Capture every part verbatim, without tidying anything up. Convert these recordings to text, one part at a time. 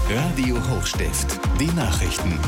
Radio Hochstift, die Nachrichten.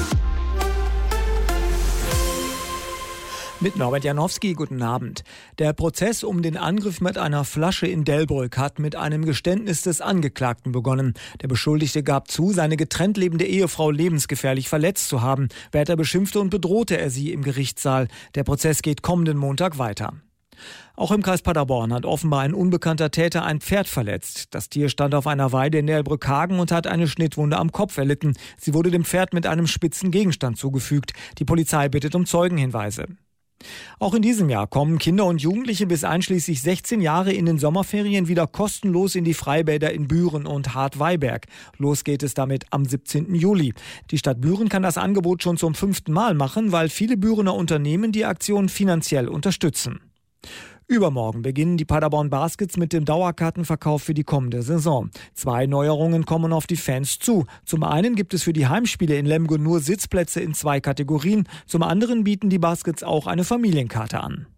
Mit Norbert Janowski, guten Abend. Der Prozess um den Angriff mit einer Flasche in Delbrück hat mit einem Geständnis des Angeklagten begonnen. Der Beschuldigte gab zu, seine getrennt lebende Ehefrau lebensgefährlich verletzt zu haben. Weiter beschimpfte und bedrohte er sie im Gerichtssaal. Der Prozess geht kommenden Montag weiter. Auch im Kreis Paderborn hat offenbar ein unbekannter Täter ein Pferd verletzt. Das Tier stand auf einer Weide in Delbrück-Hagen und hat eine Schnittwunde am Kopf erlitten. Sie wurde dem Pferd mit einem spitzen Gegenstand zugefügt. Die Polizei bittet um Zeugenhinweise. Auch in diesem Jahr kommen Kinder und Jugendliche bis einschließlich sechzehn Jahre in den Sommerferien wieder kostenlos in die Freibäder in Büren und Hartweiberg. Los geht es damit am siebzehnten Juli. Die Stadt Büren kann das Angebot schon zum fünften Mal machen, weil viele Bürener Unternehmen die Aktion finanziell unterstützen. Übermorgen beginnen die Paderborn Baskets mit dem Dauerkartenverkauf für die kommende Saison. Zwei Neuerungen kommen auf die Fans zu. Zum einen gibt es für die Heimspiele in Lemgo nur Sitzplätze in zwei Kategorien. Zum anderen bieten die Baskets auch eine Familienkarte an.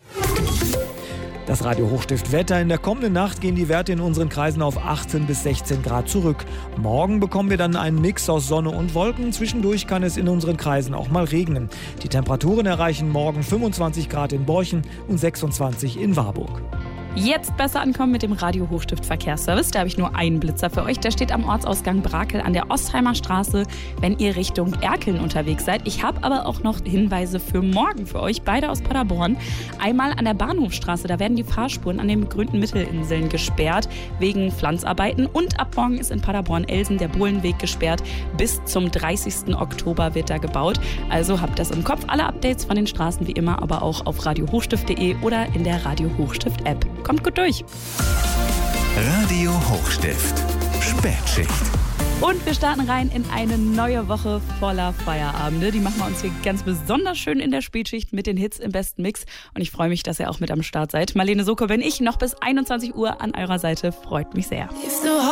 Das Radio Hochstift Wetter. In der kommenden Nacht gehen die Werte in unseren Kreisen auf achtzehn bis sechzehn Grad zurück. Morgen bekommen wir dann einen Mix aus Sonne und Wolken. Zwischendurch kann es in unseren Kreisen auch mal regnen. Die Temperaturen erreichen morgen fünfundzwanzig Grad in Borchen und sechsundzwanzig in Warburg. Jetzt besser ankommen mit dem Radio Hochstift Verkehrsservice. Da habe ich nur einen Blitzer für euch. Der steht am Ortsausgang Brakel an der Ostheimer Straße, wenn ihr Richtung Erkeln unterwegs seid. Ich habe aber auch noch Hinweise für morgen für euch, beide aus Paderborn. Einmal an der Bahnhofstraße, da werden die Fahrspuren an den begrünten Mittelinseln gesperrt wegen Pflanzarbeiten. Und ab morgen ist in Paderborn-Elsen der Bohlenweg gesperrt. Bis zum dreißigsten Oktober wird da gebaut. Also habt das im Kopf. Alle Updates von den Straßen wie immer, aber auch auf radio hochstift punkt de oder in der Radio Hochstift App. Kommt gut durch. Radio Hochstift. Spätschicht. Und wir starten rein in eine neue Woche voller Feierabende. Die machen wir uns hier ganz besonders schön in der Spätschicht mit den Hits im besten Mix. Und ich freue mich, dass ihr auch mit am Start seid. Marlene Soko bin ich, noch bis einundzwanzig Uhr an eurer Seite. Freut mich sehr.